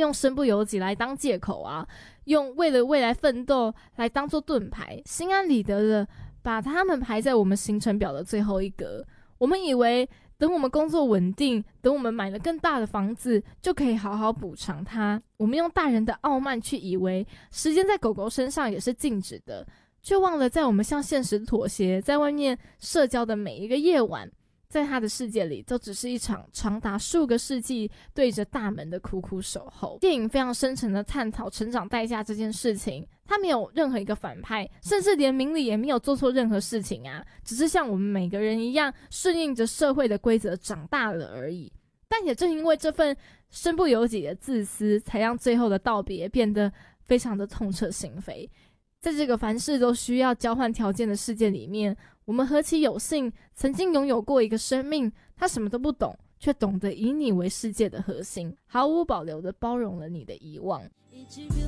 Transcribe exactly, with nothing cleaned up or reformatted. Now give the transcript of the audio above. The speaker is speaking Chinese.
用身不由己来当借口啊，用为了未来奋斗来当做盾牌，心安理得的把他们排在我们行程表的最后一格。我们以为等我们工作稳定，等我们买了更大的房子，就可以好好补偿它。我们用大人的傲慢去以为时间在狗狗身上也是静止的，却忘了在我们向现实妥协，在外面社交的每一个夜晚，在他的世界里都只是一场长达数个世纪对着大门的苦苦守候。电影非常深沉的探讨成长代价这件事情，他没有任何一个反派，甚至连明理也没有做错任何事情啊，只是像我们每个人一样顺应着社会的规则长大了而已。但也正因为这份身不由己的自私，才让最后的道别变得非常的痛彻心扉。在这个凡事都需要交换条件的世界里面，我们何其有幸曾经拥有过一个生命，他什么都不懂，却懂得以你为世界的核心，毫无保留地包容了你的遗忘。